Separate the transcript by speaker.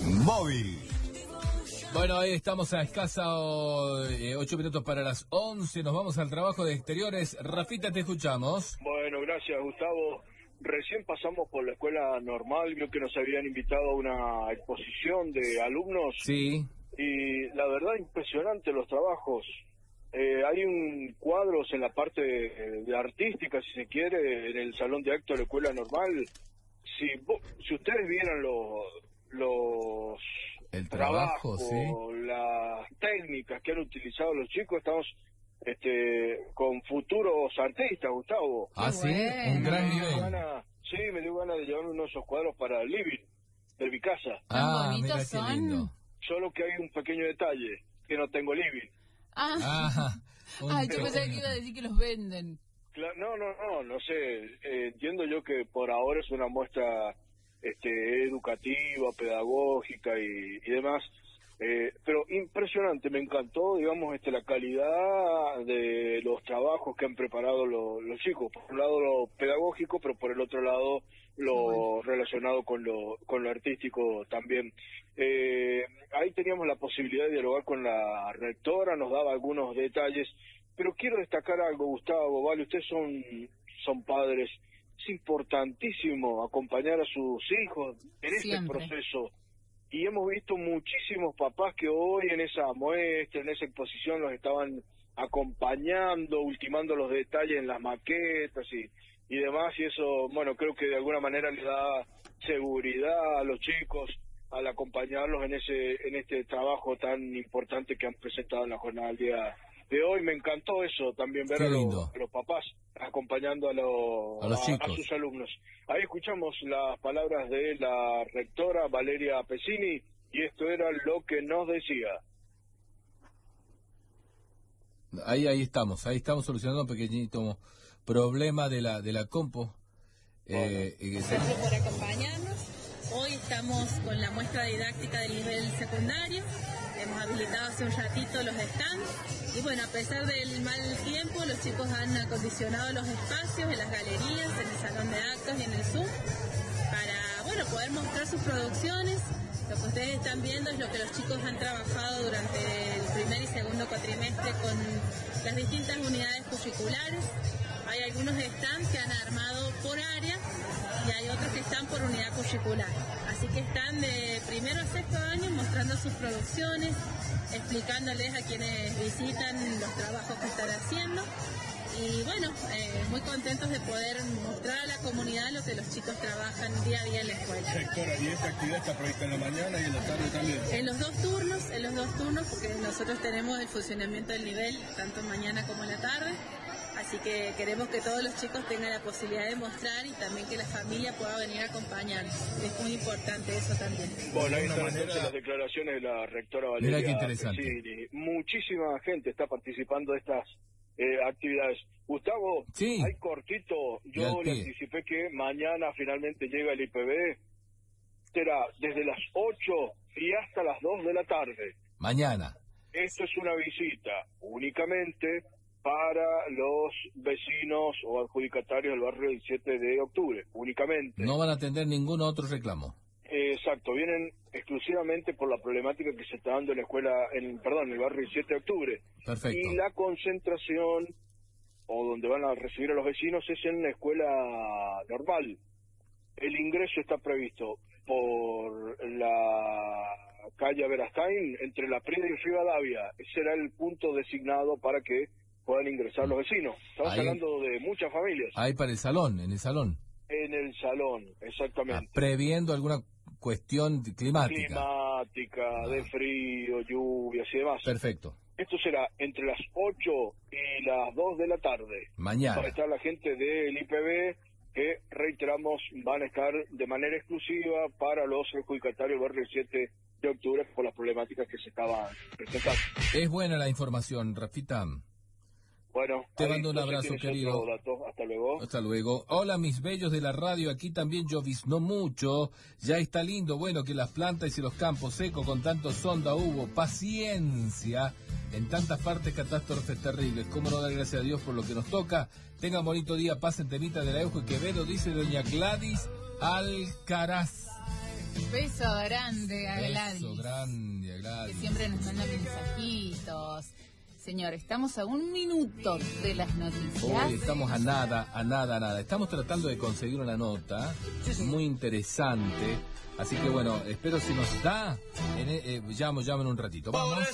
Speaker 1: Móvil.
Speaker 2: Bueno, ahí estamos a escasa 8 minutos para las 11. Nos vamos al trabajo de exteriores. Rafita, te escuchamos.
Speaker 3: Bueno, gracias, Gustavo. Recién pasamos por la escuela normal, creo que nos habían invitado a una exposición de alumnos.
Speaker 2: Sí.
Speaker 3: Y la verdad, impresionante los trabajos. Hay un cuadros en la parte de artística, si se quiere, en el salón de actos de la escuela normal. Si ustedes vieran
Speaker 2: el trabajo, sí,
Speaker 3: las técnicas que han utilizado los chicos, estamos con futuros artistas, Gustavo.
Speaker 2: Ah, sí, un gran nivel.
Speaker 3: Sí, me dio ganas de llevar uno de esos cuadros para el living de mi casa.
Speaker 2: Ah, mira qué lindo.
Speaker 3: Solo que hay un pequeño detalle, que no tengo living.
Speaker 4: Yo pensaba que iba a decir que los venden.
Speaker 3: No sé. Entiendo yo que por ahora es una muestra educativa, pedagógica y demás. Pero impresionante, me encantó, digamos, la calidad de los trabajos que han preparado los chicos. Por un lado lo pedagógico, pero por el otro lado lo relacionado con lo artístico también. Ahí teníamos la posibilidad de dialogar con la rectora, nos daba algunos detalles, pero quiero destacar algo, Gustavo, vale, ustedes son padres, es importantísimo acompañar a sus hijos en este proceso. Y hemos visto muchísimos papás que hoy en esa muestra, en esa exposición, los estaban acompañando, ultimando los detalles en las maquetas y demás, y eso, bueno, creo que de alguna manera les da seguridad a los chicos al acompañarlos en este trabajo tan importante que han presentado en la jornada del día de hoy. Me encantó eso, también ver a los papás acompañando a sus alumnos. Ahí escuchamos las palabras de la rectora Valeria Pesini y esto era lo que nos decía.
Speaker 2: Ahí estamos solucionando un pequeñito problema de la compo.
Speaker 5: Gracias por acompañarnos. Hoy estamos con la muestra didáctica del nivel secundario. Hemos habilitado hace un ratito los stands y bueno, a pesar del mal tiempo, los chicos han acondicionado los espacios en las galerías, en el salón de actos y en el Zoom para poder mostrar sus producciones. Lo que ustedes están viendo es lo que los chicos han trabajado durante el primer y segundo cuatrimestre con las distintas unidades curriculares. Hay algunos stands que han armado por área y hay otros que están por unidad curricular. Así que están de primero a sexto año mostrando sus producciones, explicándoles a quienes visitan los trabajos que están haciendo. Y bueno, muy contentos de poder mostrar a la comunidad lo que los chicos trabajan día a día en la escuela.
Speaker 6: Sectora, ¿y esta actividad está prevista en la mañana y en la tarde también?
Speaker 5: En los dos turnos, porque nosotros tenemos el funcionamiento del nivel tanto en mañana como en la tarde. Así que queremos que todos los chicos tengan la posibilidad de mostrar y también que la familia pueda venir a acompañarnos. Es muy importante eso también.
Speaker 3: Bueno, ahí están entonces las declaraciones de la rectora Valeria.
Speaker 2: Mira qué interesante.
Speaker 3: Sí, muchísima gente está participando de estas actividades. Gustavo,
Speaker 2: sí,
Speaker 3: hay cortito, yo le anticipé que mañana finalmente llega el IPB. Será desde las 8 y hasta las 2 de la tarde.
Speaker 2: Mañana.
Speaker 3: Esto es una visita únicamente para los vecinos o adjudicatarios del barrio del 7 de octubre, únicamente.
Speaker 2: No van a atender ningún otro reclamo.
Speaker 3: Exacto, vienen exclusivamente por la problemática que se está dando en la escuela, en el barrio del 7 de octubre.
Speaker 2: Perfecto.
Speaker 3: Y la concentración, o donde van a recibir a los vecinos, es en la escuela normal. El ingreso está previsto por la calle Aberastain, entre La Prida y Rivadavia. Ese era el punto designado para que puedan ingresar los vecinos. Estamos hablando de muchas familias.
Speaker 2: Ahí para el salón, en el salón.
Speaker 3: En el salón, exactamente.
Speaker 2: Previendo alguna cuestión climática.
Speaker 3: De frío, lluvias y demás.
Speaker 2: Perfecto.
Speaker 3: Esto será entre las 8 y las 2 de la tarde.
Speaker 2: Mañana.
Speaker 3: Va a estar la gente del IPB, que reiteramos, van a estar de manera exclusiva para los adjudicatarios del barrio 7 de octubre por las problemáticas que se estaban presentando.
Speaker 2: Es buena la información, Rafita.
Speaker 3: Bueno,
Speaker 2: te mando un abrazo, querido.
Speaker 3: Hasta luego.
Speaker 2: Hasta luego. Hola, mis bellos de la radio. Aquí también lloviznó mucho. Ya está lindo. Bueno, que las plantas y los campos secos con tanto sonda hubo. Paciencia. En tantas partes, catástrofes terribles. ¿Cómo no dar gracias a Dios por lo que nos toca? Tengan bonito día. Pasen temita de la Eujo y Quevedo, dice doña Gladys Alcaraz.
Speaker 4: Beso grande a Gladys.
Speaker 2: Beso grande a Gladys.
Speaker 4: Que siempre nos manda mensajitos. Señor, estamos a 1 minuto de las noticias.
Speaker 2: Hoy estamos a nada. Estamos tratando de conseguir una nota muy interesante. Así que bueno, espero si nos da, llamo en un ratito. Vamos.